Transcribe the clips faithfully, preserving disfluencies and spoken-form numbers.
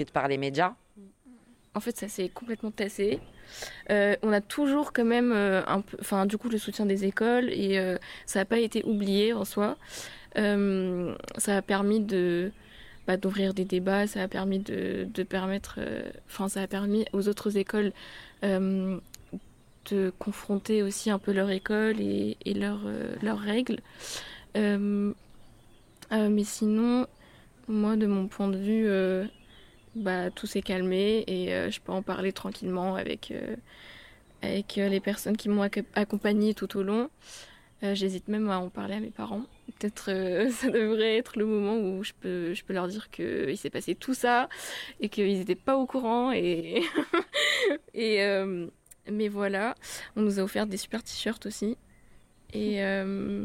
par les médias. En fait, ça s'est complètement tassé. Euh, on a toujours quand même euh, un peu, enfin, du coup, le soutien des écoles et euh, ça n'a pas été oublié en soi. Euh, ça a permis de bah, d'ouvrir des débats, ça a permis de, de permettre, enfin, euh, ça a permis aux autres écoles euh, de confronter aussi un peu leur école et, et leurs euh, leurs règles. Euh, euh, mais sinon, moi, de mon point de vue, euh, bah, tout s'est calmé et euh, je peux en parler tranquillement avec, euh, avec euh, les personnes qui m'ont ac- accompagnée tout au long. Euh, j'hésite même à en parler à mes parents. Peut-être euh, ça devrait être le moment où je peux, je peux leur dire qu'il s'est passé tout ça et qu'ils n'étaient pas au courant. Et, et euh, mais voilà, on nous a offert des super t-shirts aussi. Et euh,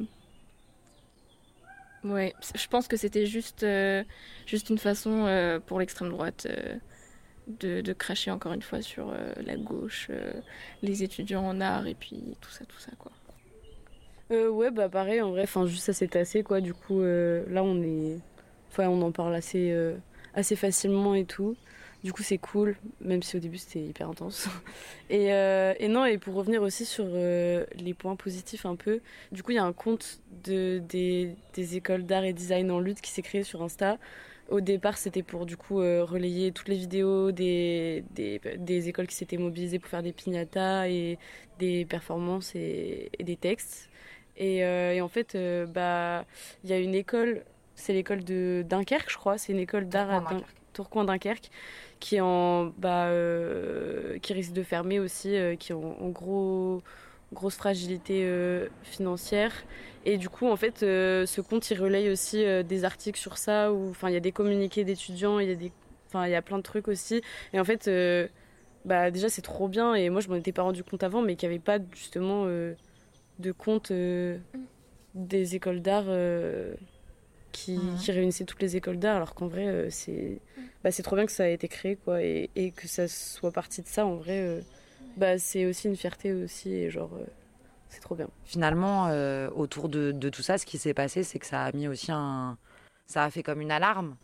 ouais, je pense que c'était juste, euh, juste une façon euh, pour l'extrême droite euh, de, de cracher encore une fois sur euh, la gauche, euh, les étudiants en art et puis tout ça, tout ça quoi. Euh, ouais, bah pareil, en vrai, enfin, juste ça s'est tassé, quoi. Du coup, euh, là, on est. Enfin, on en parle assez, euh, assez facilement et tout. Du coup, c'est cool, même si au début c'était hyper intense. Et, euh, et non, et pour revenir aussi sur euh, les points positifs un peu, du coup, il y a un compte de, des, des écoles d'art et design en lutte qui s'est créé sur Insta. Au départ, c'était pour du coup euh, relayer toutes les vidéos des, des, des écoles qui s'étaient mobilisées pour faire des piñatas et des performances et, et des textes. Et, euh, et en fait, euh, bah, il y a une école, c'est l'école de Dunkerque, je crois, c'est une école d'art à Dun- Tourcoing-Dunkerque, qui est en, bah, euh, qui risque de fermer aussi, euh, qui est en, en gros, grosse fragilité euh, financière. Et du coup, en fait, euh, ce compte, il relaye aussi euh, des articles sur ça, où, enfin, il y a des communiqués d'étudiants, il y a des, enfin, il y a plein de trucs aussi. Et en fait, euh, bah, déjà, c'est trop bien. Et moi, je m'en étais pas rendu compte avant, mais qu'il n'y avait pas justement euh, de compte euh, des écoles d'art euh, qui, Mhm. qui réunissaient toutes les écoles d'art, alors qu'en vrai, euh, c'est bah, c'est trop bien que ça a été créé, quoi, et, et que ça soit parti de ça, en vrai, euh, bah, c'est aussi une fierté aussi, et genre, euh, c'est trop bien. Finalement, euh, autour de, de tout ça, ce qui s'est passé, c'est que ça a mis aussi un... Ça a fait comme une alarme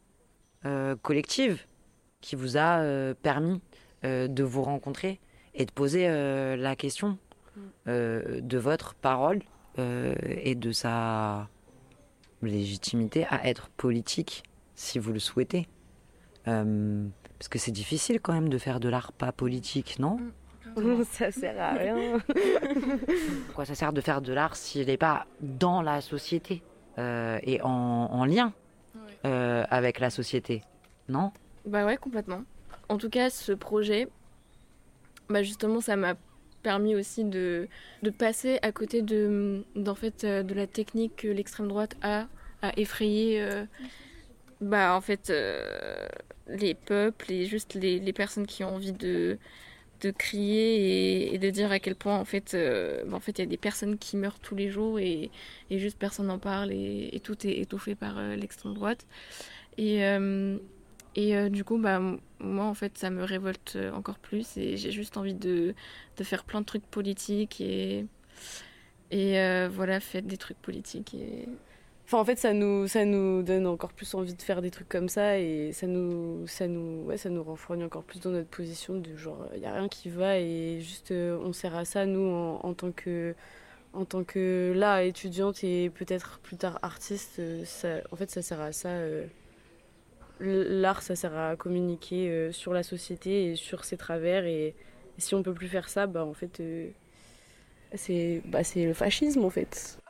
euh, collective qui vous a euh, permis euh, de vous rencontrer et de poser euh, la question euh, de votre parole euh, et de sa légitimité à être politique si vous le souhaitez. Euh, parce que c'est difficile quand même de faire de l'art pas politique, non ? Ça sert à rien. Pourquoi ça sert de faire de l'art s'il n'est pas dans la société euh, et en, en lien euh, avec la société, non ? Bah ouais, complètement. En tout cas, ce projet, bah justement, ça m'a permis aussi de, de passer à côté de, d'en fait, euh, de la technique que l'extrême droite a à effrayer euh, bah, en fait, euh, les peuples et juste les, les personnes qui ont envie de, de crier et, et de dire à quel point en fait, euh, bah, en fait, il y a des personnes qui meurent tous les jours et, et juste personne n'en parle et, et tout est étouffé par euh, l'extrême droite. Et, euh, et euh, du coup, bah, moi, en fait, ça me révolte encore plus et j'ai juste envie de, de faire plein de trucs politiques et, et euh, voilà, faites des trucs politiques. Et... Enfin, en fait, ça nous, ça nous donne encore plus envie de faire des trucs comme ça et ça nous, ça nous, ouais, ça nous renforce encore plus dans notre position de genre, il n'y a rien qui va et juste euh, on sert à ça, nous, en, en tant que, en tant que là, étudiante et peut-être plus tard artiste, euh, ça, en fait, ça sert à ça. Euh, l'art, ça sert à communiquer euh, sur la société et sur ses travers et, et si on peut plus faire ça, bah en fait, euh, c'est, bah, c'est le fascisme en fait.